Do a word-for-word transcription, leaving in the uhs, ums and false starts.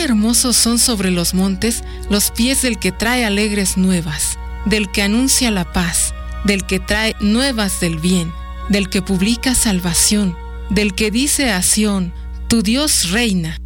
hermosos son sobre los montes los pies del que trae alegres nuevas, del que anuncia la paz, del que trae nuevas del bien, del que publica salvación, del que dice a Sión, tu Dios reina.